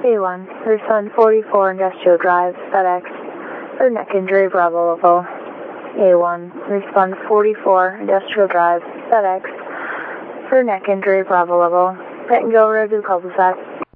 A1, respond 44 Industrial Drive, FedEx, for neck injury, Bravo level. A1, respond 44 Industrial Drive, FedEx, for neck injury, Bravo level. Pentonville Road to the cul-de-sac.